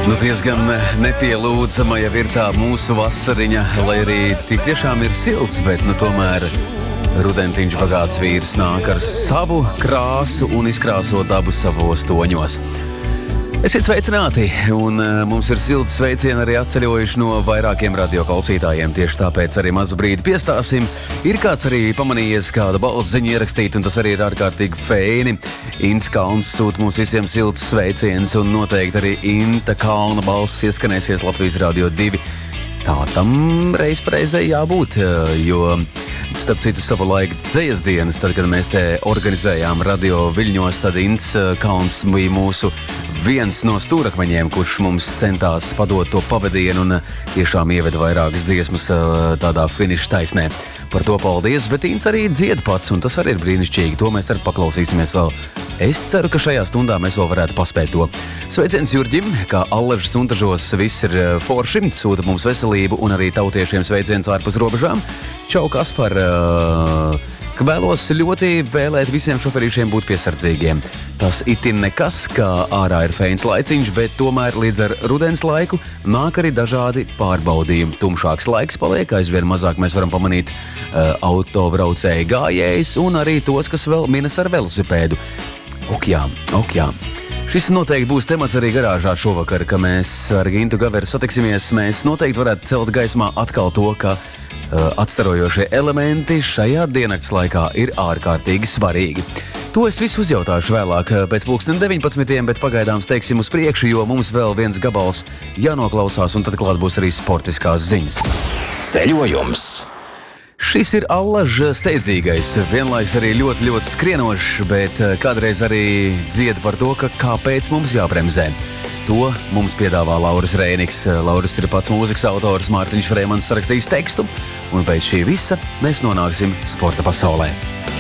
Diezgan nepielūdzama jau ir tā mūsu vasariņa, lai arī tik tiešām ir silts, bet tomēr rudentiņš bagāts vīrs nāk ar savu krāsu un izkrāso dabu savos toņos. Esiet sveicināti, un mums ir silts sveicieni arī atceļojuši no vairākiem radioklausītājiem. Tieši tāpēc arī mazu brīdi piestāsim. Ir kāds arī pamanījies kādu balss ziņu ierakstīt, un tas arī ir ārkārtīgi feini. Ints Kalns sūta mums visiem silts sveiciens, un noteikti arī Inta Kalna balss ieskanēsies Latvijas Radio 2. Tā tam reizpreizē jābūt, jo starp citu savu laiku dzejas dienas, tad, kad mēs te organizējām Radio Viļņos, tad Ints Kalns bija mūsu viens no stūrakmeņiem, kurš mums centās padot to pavadienu un tiešām ieveda vairākas dziesmas tādā finiša taisnē. Par to paldies, bet Ints arī dzied pats, un tas arī ir brīnišķīgi. To mēs arī paklausīsimies vēl. Es ceru, ka šajā stundā mēs vēl varētu paspēt to. Sveiciens Jurģim, kā Allažas suntažos viss ir forši, sūta mums veselību un arī tautiešiem sveiciens ārpus robežām. Čau, Kaspar! Vēlos ļoti vēlēt visiem šoferīšiem būt piesardzīgiem. Tas itin nekas, kā ārā ir feins laiciņš, bet tomēr līdz ar rudens laiku nāk arī dažādi pārbaudījumi. Tumšāks laiks paliek, aizvien mazāk mēs varam pamanīt autobraucēju gājējus un arī tos, kas vēl minas ar velosipēdu. Ok jā. Šis noteikti būs temats arī garāžā šovakar, ka mēs ar Gintu Gaveru satiksimies. Mēs noteikti varētu celt gaismā atkal to, ka atstarojošie elementi šajā diennakts laikā ir ārkārtīgi svarīgi. To es visu uzjautāšu vēlāk pēc 19, bet pagaidām steigsim uz priekšu, jo mums vēl viens gabals jānoklausās, un tad klāt būs arī sportiskās ziņas. Ceļojums! Šis ir Allaža steidzīgais, vienlaiks arī ļoti skrienošs, bet kādreiz arī dzied par to, ka kāpēc mums jābremzē. To mums piedāvā Lauris Rēniks. Lauris ir pats mūzikas autors, Mārtiņš Frēmans sarakstījis tekstu, un pēc šī visa mēs nonāksim sporta pasaulē.